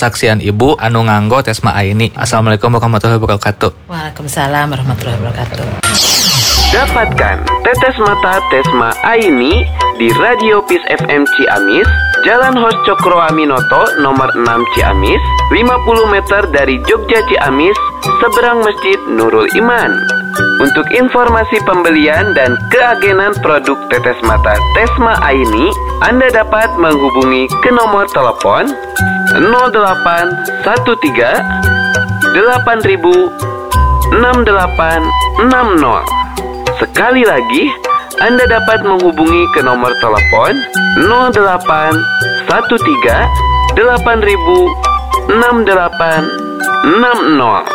saksian ibu anu nganggo Tesma Aini. Assalamualaikum warahmatullahi wabarakatuh. Waalaikumsalam warahmatullahi wabarakatuh. Dapatkan tetes mata Tesma Aini di Radio Peace FM Ciamis, Jalan Hos Cokro Aminoto nomor 6 Ciamis, 50 meter dari Jogja Ciamis, seberang Masjid Nurul Iman. Untuk informasi pembelian dan keagenan produk tetes mata Tesma Aini, Anda dapat menghubungi ke nomor telepon 0813 8000 6860. Sekali lagi, Anda dapat menghubungi ke nomor telepon 0813 8000 6860.